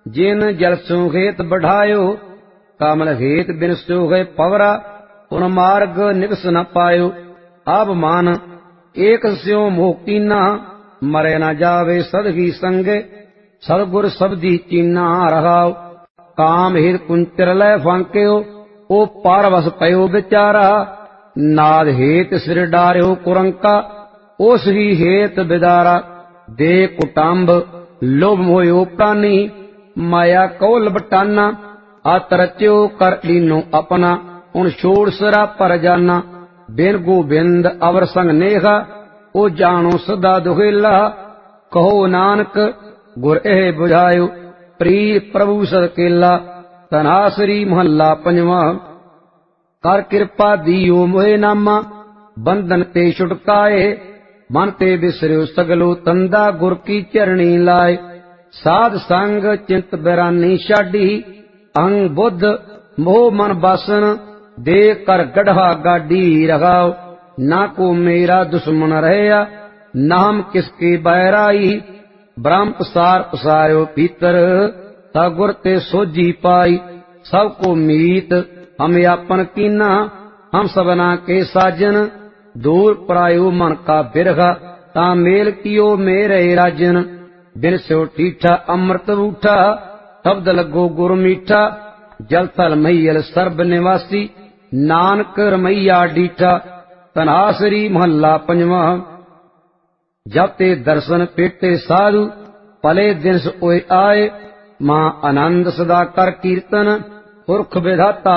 जिन जल सुखेत बढ़ायो, कमल हेत बिन सोहे पवरा, उन मार्ग निकस न पायो। अब मान एक स्यो मोह कीना, मरे न जावे सदगी संगे, सतगुर सबदी चीना रहाओ। काम हित कुंचर लै फांक्यो, ओ पारवस पयो विचारा, नाद हेत सिर डार्यो कुरंका, ओस ही हेत बिदारा। दे कुटुंब लोभ मोयो प्राणी, माया कौल बटाना, अत रच्यो कर लीनो अपना, उन छोड़ सरा पर जाना। बिन गोबिंद अवर संग नेहा, ओ जानो सदा दुहेला, कहो नानक गुर एह बुझायो, प्रिय प्रभु सद केला। तनासरी महला पंजवा। कर कृपा दियो मोहे नामा, बंधन ते छुटकाए, मन ते बिसर्यो सगलो तंदा, गुर की चरणी लाए। साध संग चिंत बैरानी छाडी, अंग बुद्ध मोह मन बासन, दे कर गढ़ा गाडी रगाओ। ना को मेरा दुश्मन रहया, नाम किसके बैराई, ब्रह्म पसार पसार्यो भीतर, गुर ते सोजी पाई। सबको मीत हम यापन कीना, हम सबना के साजन, दूर परायो मन का बिरहा, ता मेल कियो मेरे राजन। बिन स्यो ठीठा अमृत रूठा, शब्द लगो गुर मीठा, जल थल मैयल सर्ब निवासी, नानक रमैया डीठा। तनासरी महला पंजवा। जब ते दर्शन पेटे साधु, पले दिन ओए आए, मां आनंद सदा कर कीर्तन, पुरख विधाता